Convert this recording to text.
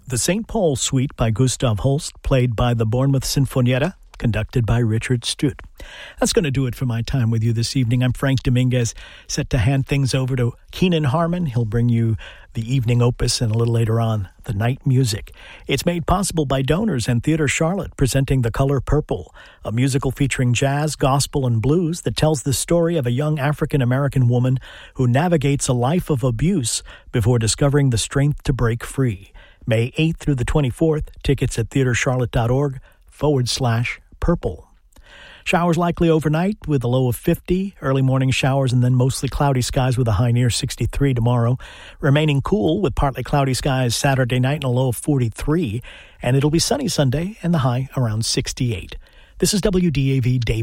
The St. Paul Suite by Gustav Holst, played by the Bournemouth Sinfonietta, conducted by Richard Strutt. That's going to do it for my time with you this evening. I'm Frank Dominguez, set to hand things over to Keenan Harmon. He'll bring you the evening opus and a little later on, the night music. It's made possible by donors and Theatre Charlotte, presenting The Color Purple, a musical featuring jazz, gospel, and blues that tells the story of a young African-American woman who navigates a life of abuse before discovering the strength to break free. May 8th through the 24th, tickets at theatrecharlotte.org/purple. Showers likely overnight with a low of 50, early morning showers and then mostly cloudy skies with a high near 63 tomorrow. Remaining cool with partly cloudy skies Saturday night and a low of 43, and it'll be sunny Sunday and the high around 68. This is WDAV David.